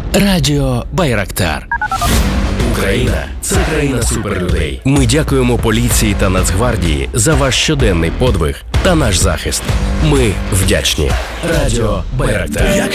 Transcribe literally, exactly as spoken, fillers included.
Радіо Байрактар. Україна – це країна суперлюдей. Ми дякуємо поліції та Нацгвардії за ваш щоденний подвиг та наш захист. Ми вдячні. Радіо Байрактар.